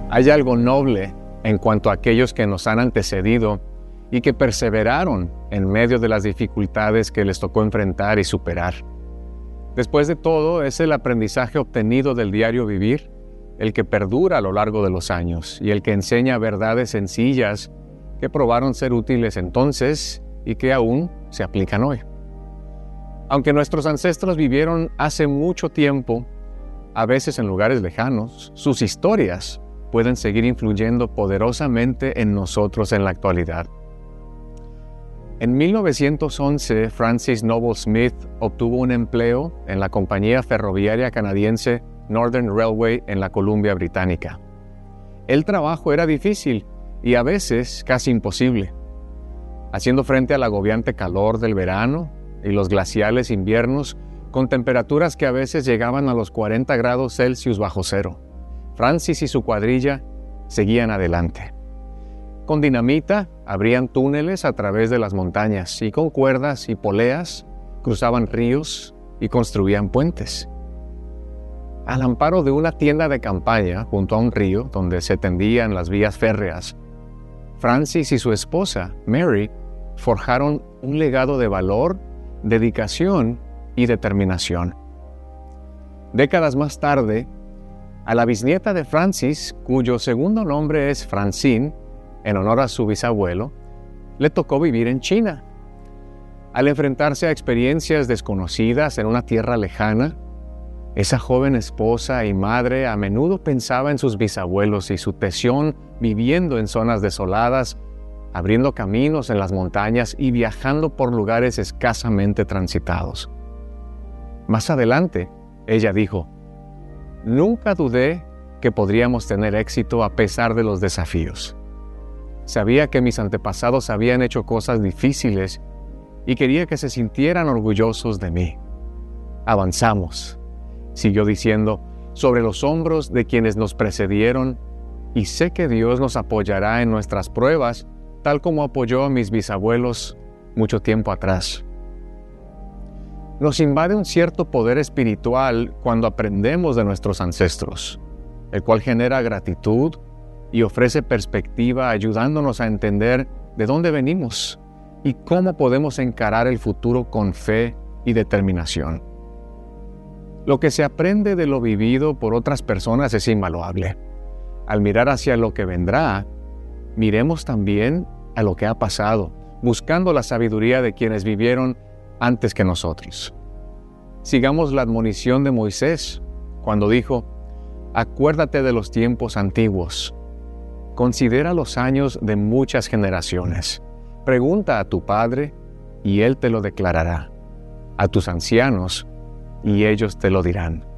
Hay algo noble en cuanto a aquellos que nos han antecedido y que perseveraron en medio de las dificultades que les tocó enfrentar y superar. Después de todo, es el aprendizaje obtenido del diario vivir el que perdura a lo largo de los años y el que enseña verdades sencillas que probaron ser útiles entonces y que aún se aplican hoy. Aunque nuestros ancestros vivieron hace mucho tiempo, a veces en lugares lejanos, sus historias pueden seguir influyendo poderosamente en nosotros en la actualidad. En 1911, Francis Noble Smith obtuvo un empleo en la compañía ferroviaria canadiense Northern Railway en la Columbia Británica. El trabajo era difícil y a veces casi imposible. Haciendo frente al agobiante calor del verano y los glaciales inviernos, con temperaturas que a veces llegaban a los 40 grados Celsius bajo cero, Francis y su cuadrilla seguían adelante. Con dinamita abrían túneles a través de las montañas y con cuerdas y poleas cruzaban ríos y construían puentes. Al amparo de una tienda de campaña junto a un río donde se tendían las vías férreas, Francis y su esposa, Mary, forjaron un legado de valor, dedicación y determinación. Décadas más tarde, a la bisnieta de Francis, cuyo segundo nombre es Francine, en honor a su bisabuelo, le tocó vivir en China. Al enfrentarse a experiencias desconocidas en una tierra lejana, esa joven esposa y madre a menudo pensaba en sus bisabuelos y su tesón viviendo en zonas desoladas, abriendo caminos en las montañas y viajando por lugares escasamente transitados. Más adelante, ella dijo: «Nunca dudé que podríamos tener éxito a pesar de los desafíos. Sabía que mis antepasados habían hecho cosas difíciles y quería que se sintieran orgullosos de mí. Avanzamos», siguió diciendo, «sobre los hombros de quienes nos precedieron, y sé que Dios nos apoyará en nuestras pruebas, tal como apoyó a mis bisabuelos mucho tiempo atrás». Nos invade un cierto poder espiritual cuando aprendemos de nuestros ancestros, el cual genera gratitud y ofrece perspectiva, ayudándonos a entender de dónde venimos y cómo podemos encarar el futuro con fe y determinación. Lo que se aprende de lo vivido por otras personas es invaluable. Al mirar hacia lo que vendrá, miremos también a lo que ha pasado, buscando la sabiduría de quienes vivieron antes que nosotros. Sigamos la admonición de Moisés cuando dijo: «Acuérdate de los tiempos antiguos. Considera los años de muchas generaciones. Pregunta a tu padre y él te lo declarará. A tus ancianos y ellos te lo dirán».